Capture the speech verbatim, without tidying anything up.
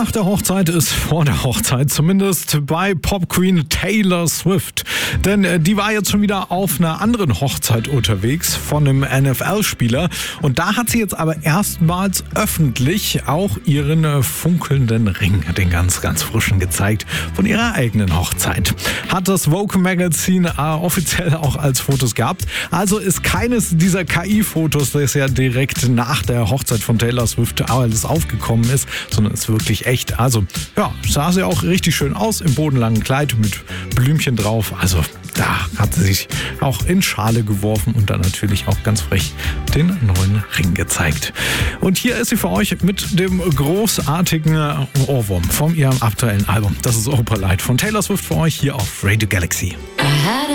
Nach der Hochzeit ist vor der Hochzeit, zumindest bei Popqueen Taylor Swift. Denn äh, die war jetzt schon wieder auf einer anderen Hochzeit unterwegs von einem N F L-Spieler. Und da hat sie jetzt aber erstmals öffentlich auch ihren äh, funkelnden Ring, den ganz, ganz frischen, gezeigt von ihrer eigenen Hochzeit. Hat das Vogue Magazine äh, offiziell auch als Fotos gehabt. Also ist keines dieser K I-Fotos, das ja direkt nach der Hochzeit von Taylor Swift alles aufgekommen ist, sondern ist wirklich echt. Also, ja, sah sie auch richtig schön aus im bodenlangen Kleid mit Blümchen drauf. Also, da hat sie sich auch in Schale geworfen und dann natürlich auch ganz frech den neuen Ring gezeigt. Und hier ist sie für euch mit dem großartigen Ohrwurm von ihrem aktuellen Album. Das ist Opalite von Taylor Swift für euch hier auf Radio Galaxy.